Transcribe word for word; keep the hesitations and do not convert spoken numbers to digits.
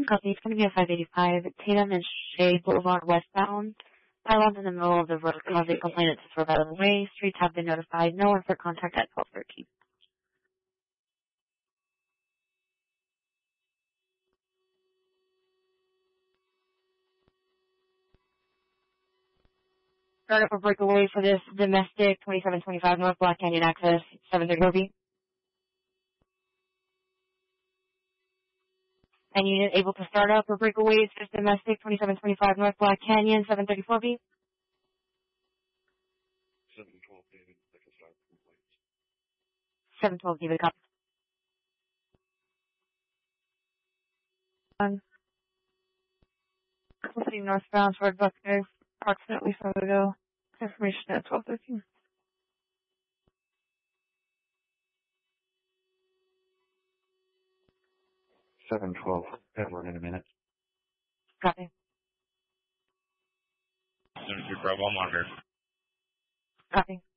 Copy. It's going to be a five eighty-five Tatum and Shea Boulevard westbound. Pylons in the middle of the road cause a complainant to swerve out of the way. Streets have been notified. No one for contact at twelve thirteen. Start up a breakaway for this domestic twenty-seven twenty-five North Black Canyon access seven thirty-four B. And unit able to start up or breakaways for this domestic twenty-seven twenty-five North Black Canyon seven thirty-four B. seven twelve David, second start complaints. seven twelve David, copy. Um, Proceeding northbound toward Buckner, approximately five ago. Information at twelve thirteen. seven twelve, Edward in a minute. Copy. seven two Bravo, monitor. Copy.